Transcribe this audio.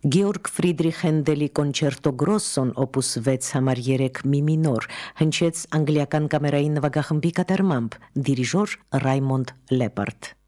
Գեորգ Ֆրիդրիխ Հենդելի կոնչերտո գրոսոն օպուս 6 համար 3 մի մինոր հնչեց անգլիական կամերային նվագախմբի կատարմամբ դիրիժոր Ռայմոնդ Լեպարդ